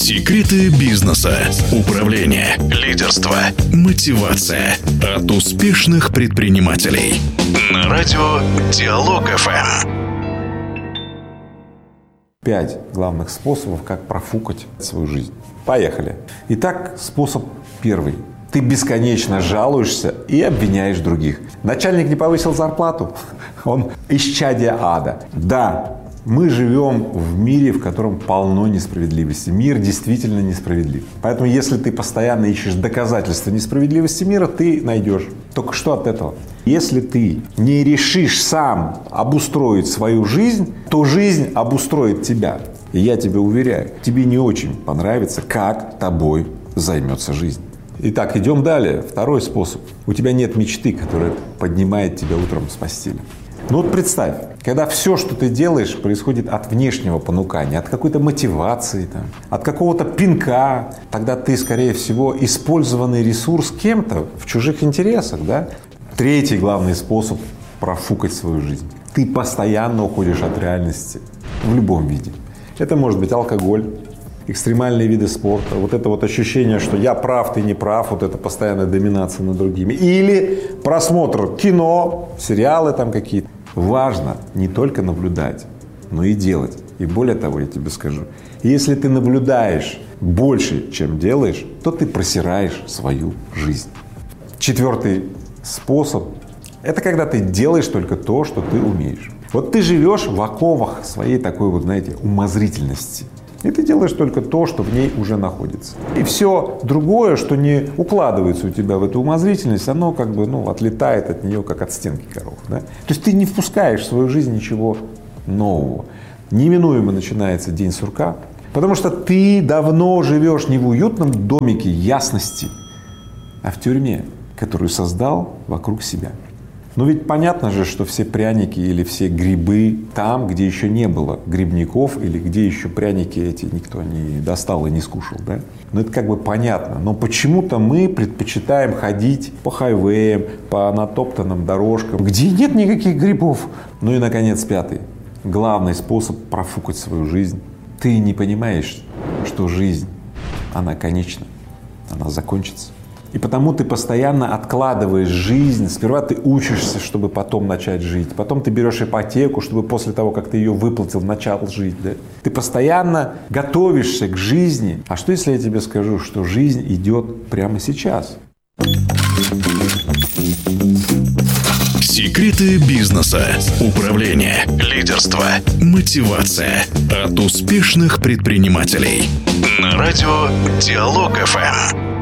Секреты бизнеса, управления, лидерства, мотивация от успешных предпринимателей. На радио Диалог ФМ. 5 главных способов, как профукать свою жизнь. Поехали. Итак, способ первый. Ты бесконечно жалуешься и обвиняешь других. Начальник не повысил зарплату, он исчадие ада. Да, мы живем в мире, в котором полно несправедливости. Мир действительно несправедлив. Поэтому, если ты постоянно ищешь доказательства несправедливости мира, ты найдешь. Только что от этого? Если ты не решишь сам обустроить свою жизнь, то жизнь обустроит тебя. И я тебе уверяю, тебе не очень понравится, как тобой займется жизнь. Итак, идем далее. Второй способ. У тебя нет мечты, которая поднимает тебя утром с постели. Ну вот представь, когда все, что ты делаешь, происходит от внешнего понукания, от какой-то мотивации, от какого-то пинка, тогда ты, скорее всего, использованный ресурс кем-то в чужих интересах, да? Третий главный способ профукать свою жизнь. Ты постоянно уходишь от реальности в любом виде. Это может быть алкоголь, экстремальные виды спорта, вот это вот ощущение, что я прав, ты не прав, вот это постоянная доминация над другими. Или просмотр кино, сериалы там какие-то. Важно не только наблюдать, но и делать. И более того, я тебе скажу, если ты наблюдаешь больше, чем делаешь, то ты просираешь свою жизнь. Четвертый способ – это когда ты делаешь только то, что ты умеешь. Вот ты живешь в оковах своей такой вот, знаете, умозрительности. И ты делаешь только то, что в ней уже находится. И все другое, что не укладывается у тебя в эту умозрительность, оно как бы, отлетает от нее, как от стенки коров. Да? То есть ты не впускаешь в свою жизнь ничего нового. Неминуемо начинается день сурка, потому что ты давно живешь не в уютном домике ясности, а в тюрьме, которую создал вокруг себя. Но ведь понятно же, что все пряники или все грибы там, где еще не было грибников, или где еще пряники эти никто не достал и не скушал, да? Ну это как бы понятно. Но почему-то мы предпочитаем ходить по хайвеям, по натоптанным дорожкам, где нет никаких грибов. Ну и, наконец, пятый. Главный способ профукать свою жизнь. Ты не понимаешь, что жизнь, она конечна, она закончится. И потому ты постоянно откладываешь жизнь. Сперва ты учишься, чтобы потом начать жить. Потом ты берешь ипотеку, чтобы после того, как ты ее выплатил, начал жить. Да? Ты постоянно готовишься к жизни. А что, если я тебе скажу, что жизнь идет прямо сейчас? Секреты бизнеса, управления, лидерства, мотивация от успешных предпринимателей. На радио Диалог ФМ.